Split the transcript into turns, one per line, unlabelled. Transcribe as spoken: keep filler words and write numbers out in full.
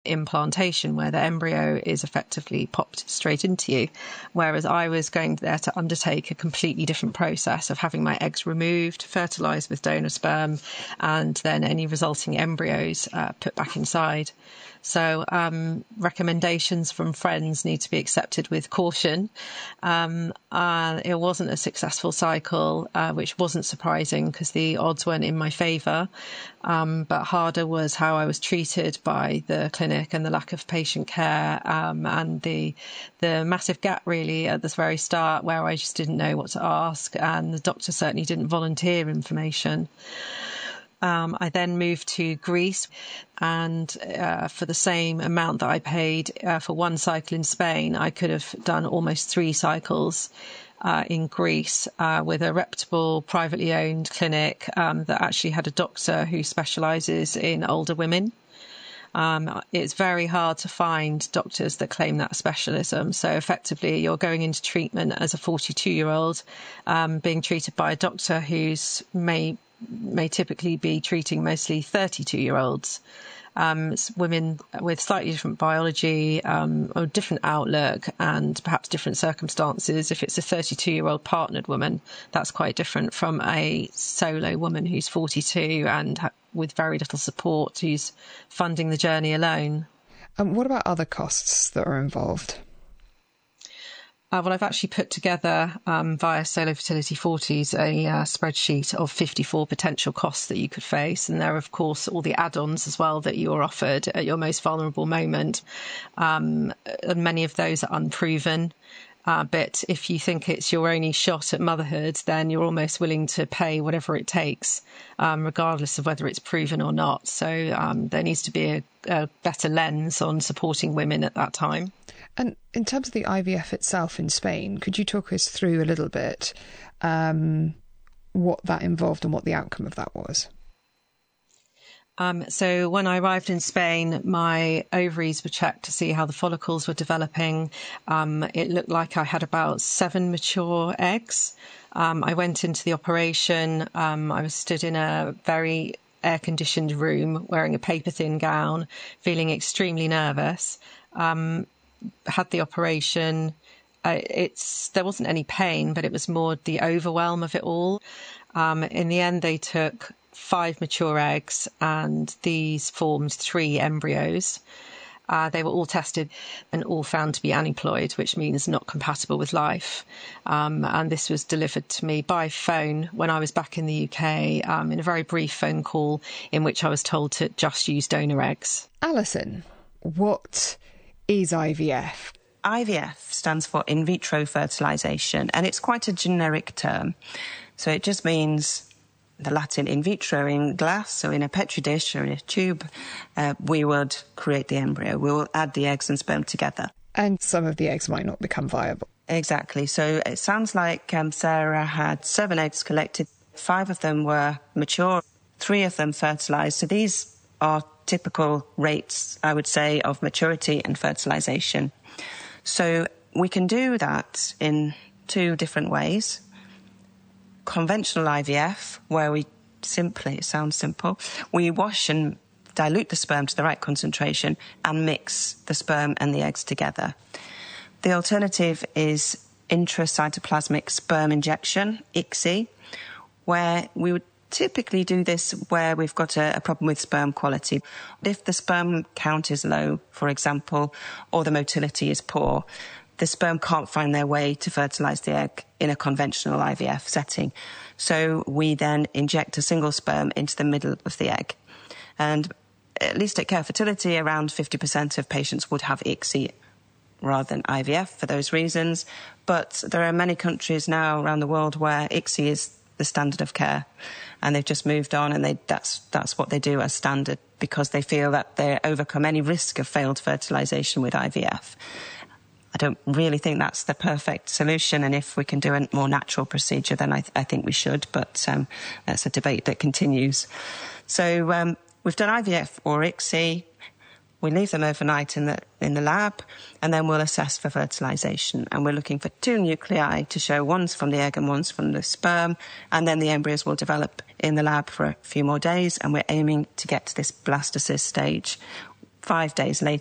implantation where the embryo is effectively popped straight into you, whereas I was going there to undertake a completely different process of having my eggs removed, fertilised with donor sperm, and then any resulting embryos uh, put back inside. So um, recommendations from friends need to be accepted with caution. Um, uh, it wasn't a successful cycle, uh, which wasn't surprising because the odds weren't in my favour. Um, but harder was how I was treated by the clinic and the lack of patient care, um, and the the massive gap really at the very start where I just didn't know what to ask, and the doctor certainly didn't volunteer information. Um, I then moved to Greece, and uh, for the same amount that I paid uh, for one cycle in Spain, I could have done almost three cycles uh, in Greece uh, with a reputable, privately owned clinic um, that actually had a doctor who specialises in older women. Um, it's very hard to find doctors that claim that specialism. So effectively, you're going into treatment as a forty-two-year-old, um, being treated by a doctor who's may may typically be treating mostly thirty-two-year-olds, um, women with slightly different biology, um, or different outlook, and perhaps different circumstances. If it's a thirty-two-year-old partnered woman, that's quite different from a solo woman who's forty-two and ha- with very little support, who's funding the journey alone.
And what about other costs that are involved?
Uh, well, I've actually put together um, via Solo Fertility forties a uh, spreadsheet of fifty-four potential costs that you could face. And there are, of course, all the add-ons as well that you're offered at your most vulnerable moment. Um, and many of those are unproven. Uh, but if you think it's your only shot at motherhood, then you're almost willing to pay whatever it takes, um, regardless of whether it's proven or not. So um, there needs to be a, a better lens on supporting women at that time.
And in terms of the I V F itself in Spain, could you talk us through a little bit um, what that involved and what the outcome of that was?
Um, so when I arrived in Spain, my ovaries were checked to see how the follicles were developing. Um, it looked like I had about seven mature eggs. Um, I went into the operation. Um, I was stood in a very air-conditioned room, wearing a paper-thin gown, feeling extremely nervous. Um, had the operation. Uh, it's there wasn't any pain, but it was more the overwhelm of it all. Um, in the end, they took five mature eggs, and these formed three embryos. Uh, they were all tested and all found to be aneuploid, which means not compatible with life. Um, and this was delivered to me by phone when I was back in the U K, um, in a very brief phone call in which I was told to just use donor eggs.
Alison, what is I V F?
I V F stands for in vitro fertilisation, and it's quite a generic term. So it just means the Latin in vitro, in glass, so in a petri dish or in a tube, uh, we would create the embryo. We will add the eggs and sperm together.
And some of the eggs might not become viable.
Exactly. So it sounds like um, Sarah had seven eggs collected. Five of them were mature, three of them fertilised. So these are typical rates, I would say, of maturity and fertilisation. So we can do that in two different ways. Conventional I V F, where we simply, it sounds simple, we wash and dilute the sperm to the right concentration and mix the sperm and the eggs together. The alternative is intracytoplasmic sperm injection, I C S I, where we would typically do this where we've got a, a problem with sperm quality. If the sperm count is low, for example, or the motility is poor, the sperm can't find their way to fertilise the egg in a conventional I V F setting. So we then inject a single sperm into the middle of the egg. And at least at Care Fertility, around fifty percent of patients would have I C S I rather than I V F for those reasons. But there are many countries now around the world where I C S I is the standard of care. And they've just moved on, and they, that's that's what they do as standard, because they feel that they overcome any risk of failed fertilisation with I V F. I don't really think that's the perfect solution, and if we can do a more natural procedure, then I, th- I think we should, but um, that's a debate that continues. So um, we've done I V F or I C S I. We leave them overnight in the in the lab, and then we'll assess for fertilisation. And we're looking for two nuclei to show one's from the egg and one's from the sperm, and then the embryos will develop in the lab for a few more days, and we're aiming to get to this blastocyst stage five days later.